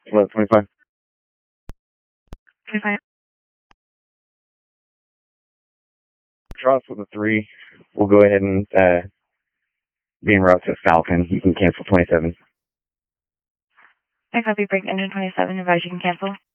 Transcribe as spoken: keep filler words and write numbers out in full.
Hello, twenty-five. twenty-five. Cross with a three. We'll go ahead and uh, be en route to Falcon. You can cancel twenty-seven. I copy break engine twenty-seven, advise you can cancel.